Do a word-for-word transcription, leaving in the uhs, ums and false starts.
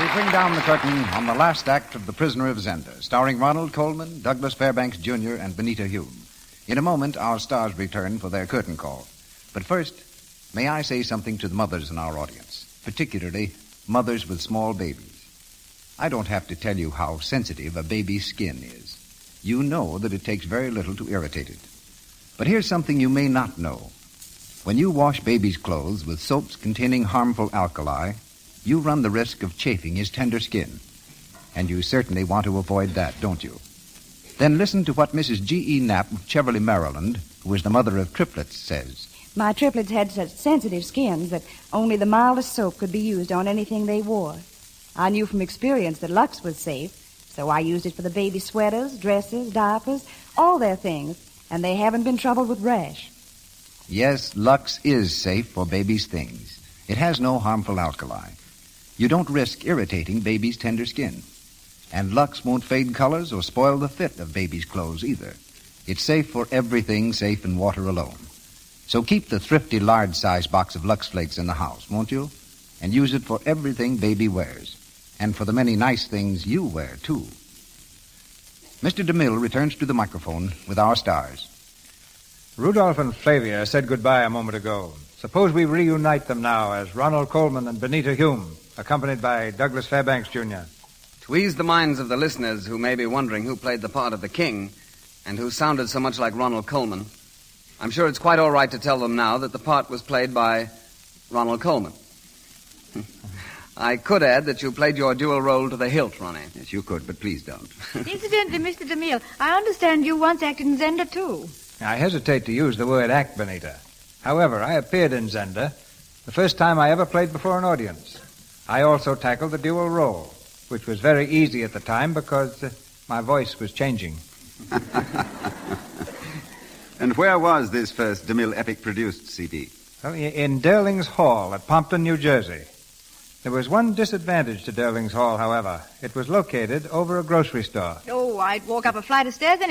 We bring down the curtain on the last act of The Prisoner of Zenda, starring Ronald Colman, Douglas Fairbanks Junior, and Benita Hume. In a moment, our stars return for their curtain call. But first, may I say something to the mothers in our audience, particularly mothers with small babies. I don't have to tell you how sensitive a baby's skin is. You know that it takes very little to irritate it. But here's something you may not know. When you wash baby's clothes with soaps containing harmful alkali, you run the risk of chafing his tender skin. And you certainly want to avoid that, don't you? Then listen to what Missus G E. Knapp of Cheverly, Maryland, who is the mother of triplets, says. My triplets had such sensitive skins that only the mildest soap could be used on anything they wore. I knew from experience that Lux was safe, so I used it for the baby sweaters, dresses, diapers, all their things, and they haven't been troubled with rash. Yes, Lux is safe for baby's things. It has no harmful alkali. You don't risk irritating baby's tender skin. And Lux won't fade colors or spoil the fit of baby's clothes either. It's safe for everything safe in water alone. So keep the thrifty large-size box of Lux Flakes in the house, won't you? And use it for everything baby wears. And for the many nice things you wear, too. Mister DeMille returns to the microphone with our stars. Rudolph and Flavia said goodbye a moment ago. Suppose we reunite them now as Ronald Colman and Benita Hume, accompanied by Douglas Fairbanks Junior To ease the minds of the listeners who may be wondering who played the part of the king and who sounded so much like Ronald Colman, I'm sure it's quite all right to tell them now that the part was played by Ronald Colman. I could add that you played your dual role to the hilt, Ronnie. Yes, you could, but please don't. Incidentally, Mister DeMille, I understand you once acted in Zenda, too. I hesitate to use the word act, Benita. However, I appeared in Zenda the first time I ever played before an audience. I also tackled the dual role, which was very easy at the time because uh, my voice was changing. And where was this first DeMille Epic-produced C D? Well, in Derling's Hall at Pompton, New Jersey. There was one disadvantage to Derling's Hall, however. It was located over a grocery store. Oh, I'd walk up a flight of stairs